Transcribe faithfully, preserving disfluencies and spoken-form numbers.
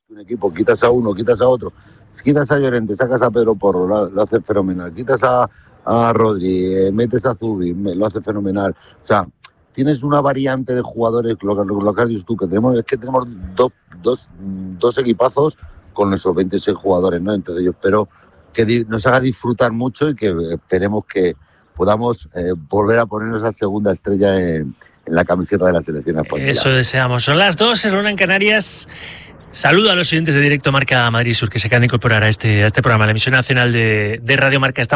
un equipo, quitas a uno, quitas a otro, quitas a Llorente, sacas a Pedro Porro, lo, lo haces fenomenal, quitas a, a Rodri, eh, metes a Zubi, me, lo hace fenomenal. O sea, tienes una variante de jugadores, lo, lo, lo que has dicho tú, que tenemos, es que tenemos dos, dos, dos equipazos con esos veintiséis jugadores, ¿no? Entonces yo espero que di, nos haga disfrutar mucho y que esperemos que podamos eh, volver a ponernos esa segunda estrella en, en la camiseta de la selección española. Eso deseamos. Son las dos, es una en Canarias. Saludo a los oyentes de Directo Marca Madrid Sur que se acaban de incorporar a este, a este programa, la emisión nacional de, de Radio Marca. Estamos